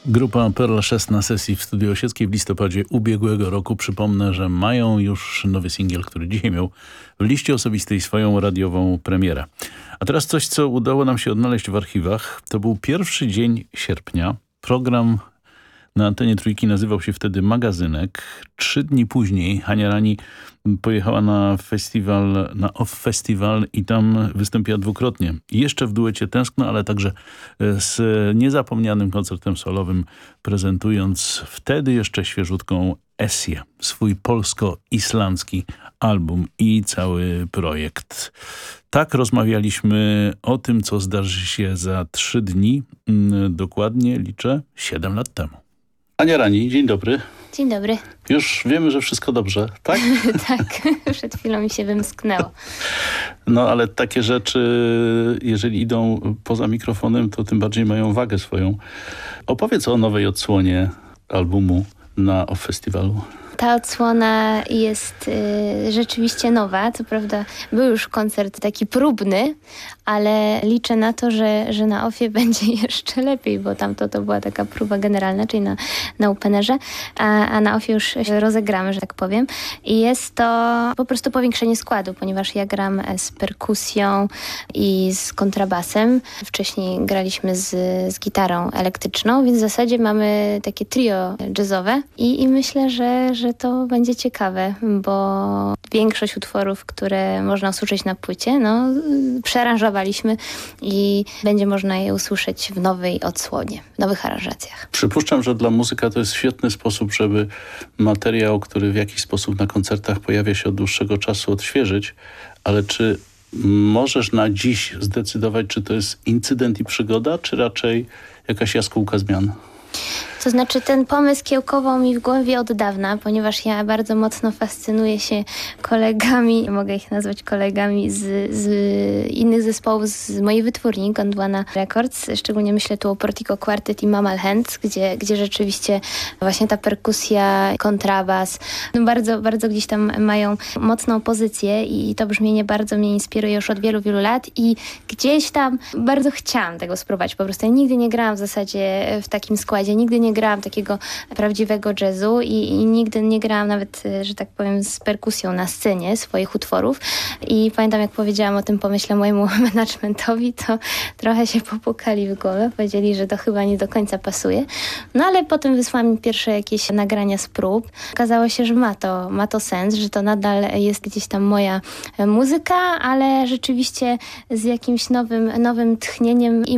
Grupa Pearl 6 na sesji w Studiu Osieckiej w listopadzie ubiegłego roku. Przypomnę, że mają już nowy singiel, który dzisiaj miał w liście osobistej swoją radiową premierę. A teraz coś, co udało nam się odnaleźć w archiwach. To był pierwszy dzień sierpnia. Program na antenie Trójki nazywał się wtedy Magazynek. 3 dni później Hania Rani pojechała na festiwal, na Off Festival i tam wystąpiła dwukrotnie. Jeszcze w duecie Tęskno, ale także z niezapomnianym koncertem solowym, prezentując wtedy jeszcze świeżutką Esję, swój polsko-islandzki album i cały projekt. Tak rozmawialiśmy o tym, co zdarzy się za 3 dni, dokładnie liczę 7 lat temu. Hania Rani, dzień dobry. Dzień dobry. Już wiemy, że wszystko dobrze, tak? Tak, przed chwilą mi się wymsknęło. No ale takie rzeczy, jeżeli idą poza mikrofonem, to tym bardziej mają wagę swoją. Opowiedz o nowej odsłonie albumu na Off Festiwalu. Ta odsłona jest rzeczywiście nowa. Co prawda był już koncert taki próbny, ale liczę na to, że na Offie będzie jeszcze lepiej, bo tamto to była taka próba generalna, czyli na openerze, a na Offie już się rozegramy, że tak powiem. I jest to po prostu powiększenie składu, ponieważ ja gram z perkusją i z kontrabasem. Wcześniej graliśmy z gitarą elektryczną, więc w zasadzie mamy takie trio jazzowe i myślę, że to będzie ciekawe, bo większość utworów, które można usłyszeć na płycie, przearanżowaliśmy i będzie można je usłyszeć w nowej odsłonie, w nowych aranżacjach. Przypuszczam, że dla muzyka to jest świetny sposób, żeby materiał, który w jakiś sposób na koncertach pojawia się od dłuższego czasu, odświeżyć, ale czy możesz na dziś zdecydować, czy to jest incydent i przygoda, czy raczej jakaś jaskółka zmian? To znaczy ten pomysł kiełkował mi w głowie od dawna, ponieważ ja bardzo mocno fascynuję się kolegami, mogę ich nazwać kolegami z innych zespołów z mojej wytwórni, Gondwana Records. Szczególnie myślę tu o Portico Quartet i Mamal Hands, gdzie rzeczywiście właśnie ta perkusja, kontrabas, bardzo, bardzo gdzieś tam mają mocną pozycję i to brzmienie bardzo mnie inspiruje już od wielu, wielu lat i gdzieś tam bardzo chciałam tego spróbować. Po prostu ja nigdy nie grałam w zasadzie w takim składzie, nigdy nie grałam takiego prawdziwego jazzu i nigdy nie grałam nawet, że tak powiem, z perkusją na scenie swoich utworów. I pamiętam, jak powiedziałam o tym pomyśle mojemu managementowi, to trochę się popukali w głowę. Powiedzieli, że to chyba nie do końca pasuje. No ale potem wysłałam mi pierwsze jakieś nagrania z prób. Okazało się, że ma to sens, że to nadal jest gdzieś tam moja muzyka, ale rzeczywiście z jakimś nowym tchnieniem i